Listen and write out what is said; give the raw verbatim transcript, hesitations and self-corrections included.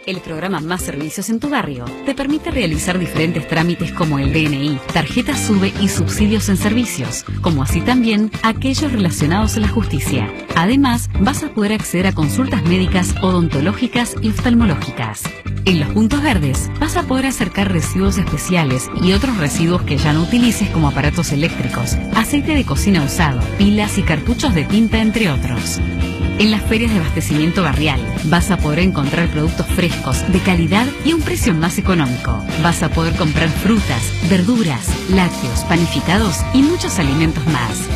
el programa Más Servicios en tu Barrio te permite realizar diferentes trámites como el D N I, tarjetas SUBE y subsidios en servicios, como así también aquellos relacionados a la justicia. Además, vas a poder acceder a consultas médicas, odontológicas y oftalmológicas. En los puntos verdes vas a poder acercar residuos especiales y otros residuos que ya no utilices como aparatos eléctricos, aceite de cocina usado, pilas y cartuchos de tinta, entre otros. En las ferias de abastecimiento barrial vas a poder encontrar productos frescos, de calidad y a un precio más económico. Vas a poder comprar frutas, verduras, lácteos, panificados y muchos alimentos más.